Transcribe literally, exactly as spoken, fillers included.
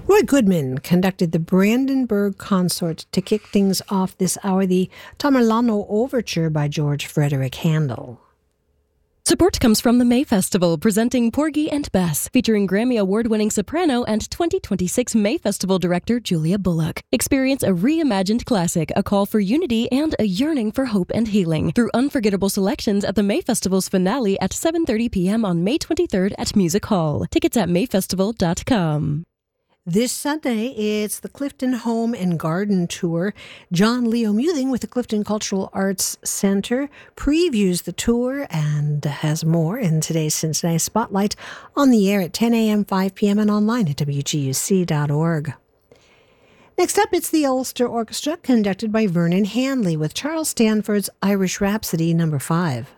Roy Goodman conducted the Brandenburg Consort to kick things off this hour, the Tamerlano Overture by George Frederick Handel. Support comes from the May Festival, presenting Porgy and Bess, featuring Grammy Award-winning soprano and twenty twenty-six May Festival director Julia Bullock. Experience a reimagined classic, a call for unity, and a yearning for hope and healing through unforgettable selections at the May Festival's finale at seven thirty p.m. on May twenty-third at Music Hall. Tickets at may festival dot com. This Sunday, it's the Clifton Home and Garden Tour. John Leo Muthing with the Clifton Cultural Arts Center previews the tour and has more in today's Cincinnati Spotlight on the air at ten a.m., five p.m., and online at w g u c dot org. Next up, it's the Ulster Orchestra, conducted by Vernon Hanley with Charles Stanford's Irish Rhapsody number five.